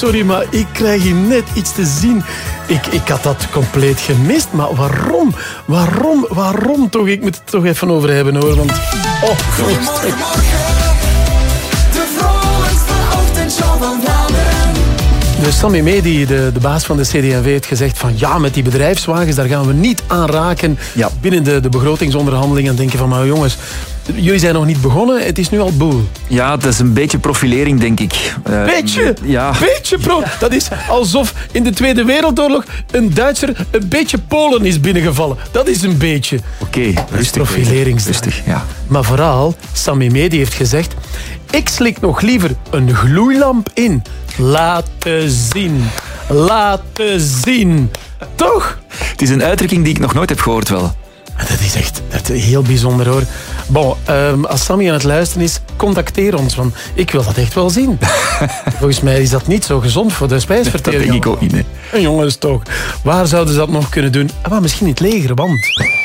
sorry, maar ik krijg hier net iets te zien. Ik had dat compleet gemist, maar waarom toch? Ik moet het toch even over hebben, hoor. Want... Goedemorgen, de vrolijkste ochtendshow van Vlaanderen. Dus Sammy Medi, de baas van de CD&V, heeft gezegd van ja, met die bedrijfswagens, daar gaan we niet aan raken binnen de begrotingsonderhandelingen. En denken van, maar jongens, jullie zijn nog niet begonnen, het is nu al boel. Ja, het is een beetje profilering, denk ik. Beetje? Ja. Dat is alsof in de Tweede Wereldoorlog een Duitser een beetje Polen is binnengevallen. Dat is een beetje. Oké, rustig. Profilering. Rustig, ja. Maar vooral, Sammy Medi heeft gezegd, ik slik nog liever een gloeilamp in. Laten zien. Toch? Het is een uitdrukking die ik nog nooit heb gehoord wel. Dat is echt heel bijzonder, hoor. Bon, als Sammy aan het luisteren is, contacteer ons, want ik wil dat echt wel zien. Volgens mij is dat niet zo gezond voor de spijsvertering. Dat denk ik ook niet, nee. En jongens, toch. Waar zouden ze dat nog kunnen doen? Misschien in het leger, want...